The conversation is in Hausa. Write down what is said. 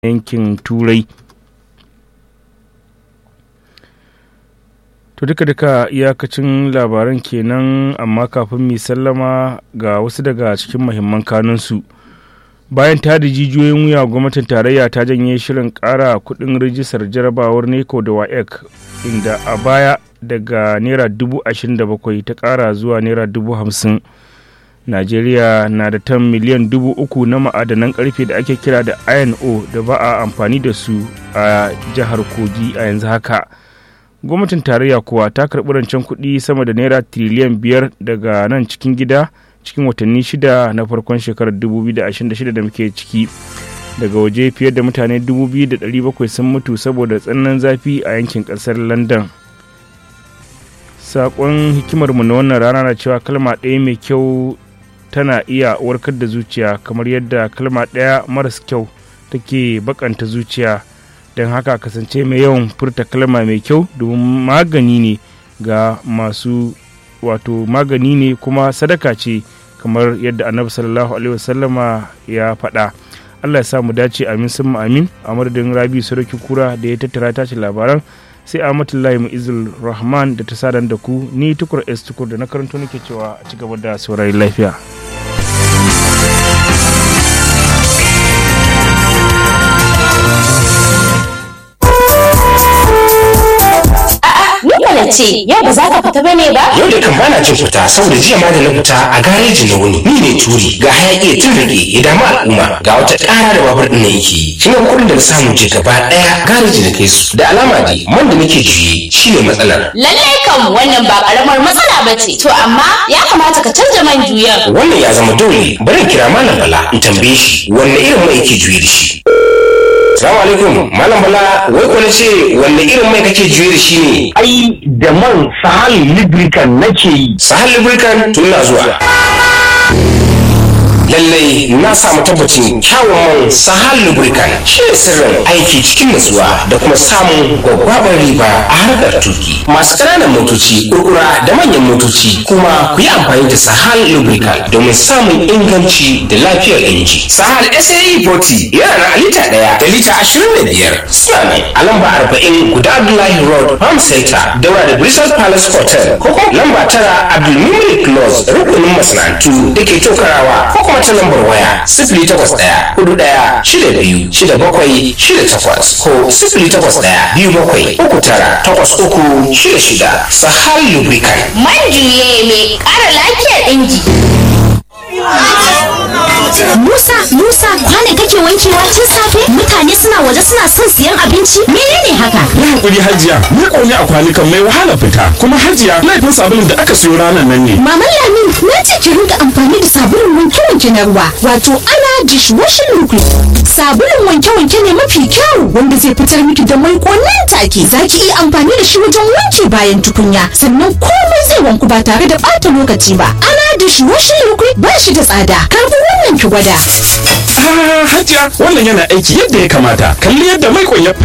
yankin Turai. To duka iyakacin labaran kenan, amma kafin mu sallama ga wasu daga cikin muhimman kanunsu. Bayan ta da jijiyoyin wuya, gwamnatin tarayya ta janye shirin ƙara kuɗin rijistar jarabawar NECO da WAEC, inda a baya daga naira 27,000 ta ƙara zuwa naira 50,000. Najeriya na da tan miliyan 3,000 na ma'adanan ƙarfe da ake kira da iron ore da ba a amfani da su a jihar Kogi a yanzu haka. Gwamnatin tarayya kuwa ta karɓi rancen kuɗi sama da naira tiriliyan 5 daga nan cikin gida cikin watanni 6 na farkon shekarar 2026 da muke ciki. Daga waje fiye da mutane 2,700 sun mutu saboda tsananin zafi a yankin ƙasar London. Saƙon hikimarmu na wannan rana na cewa kalma ɗaya mai kyau tana iya warkar da zuciya, kamar yadda kalma ɗaya maras kyau take bakanta zuciya. Don haka kasance mai yawan furta kalma mai kyau, domin magani ne ga masu magani ne kuma sadaka ce, kamar yadda annabi sallallahu alaihi wasallama ya faɗa. Allah ya sa mu dace, amin sun amin. A madadin Rabi Sarki Kura da ya tattara tashi labaran, sai Ahmadullahi Mu'izzul Rahman da ta sadan da ku, ni Tukur S Tukur da na karanto nake cewa a ci gaba da saurayi lafiya. ce yau ba za ka fita bane ba? Yau da kan bana cin fita saboda jiya ma da na fita a gareji na wuni. Ni ne turi ga hayaki tun rage ya damu al'umma, ga wata ƙara da babur ɗin na yake. Shi ne kuɗin da na samu je gaba ɗaya gareji na kai su. Da alama dai man da nake juye shi ne matsalar. Lallai kam wannan ba ƙaramar matsala ba ce. To amma ya kamata ka canja man juyan. Wannan ya zama dole. Bari in kira Malam Bala in tambaye shi wanne irin mai yake juye da shi. Salamu alaikum, Malam Bala, wai ko ce wanne irin mai kake juye da shi ne? Ai da man Sahal Lubricant nake yi. Sahal Lubricant tun na zuwa. Lallai na samu tabbacin kyawun man Sahal Lubricant shi ne sirrin aiki cikin nutsuwa da kuma samun gwaggwabar riba a harkar tuki. Masu ƙananan motoci, kurkura da manyan motoci kuma ku yi amfani da Sahal Lubricant domin samun inganci da lafiyar inji. Sahal SAE 40 yana na lita 1 da lita 25. Suna ne a lamba 40 guda Abdullahi Road, Farm Center, daura da Bristol Palace Hotel, ko kuma lamba 9 Abdulmumin Close, rukunin masana'antu da ke Tokarawa, ko kuma ta lambar waya 081-42-62-67-68 ko 081-27-39-83-66. Sahal Lubricant. Man juye mai ƙara lafiyar inji. Musa, kwana kake wankewa tun safe? Mutane suna waje suna son siyan abinci? Menene haka? Ni hakuri Hajiya, ni ƙone a kwanukan mai wahala fita. Kuma Hajiya, laifin sabulun da aka siyo ranar nan ne. Maman Lamin, na ce ki rinka amfani da sabulun wanke-wanke na ruwa, wato ana dishwashing liquid. Sabulun wanke-wanke ne mafi kyau wanda zai fitar miki da mai nan take. Za ki iya amfani da shi wajen wanke bayan tukunya, sannan komai zai wanku ba tare da ɓata lokaci ba. Ana dishwashing liquid ba shi da tsada. Karbi wannan ki gwada. Hajiya, wannan yana aiki yadda ya kamata. Kalli yadda mai ya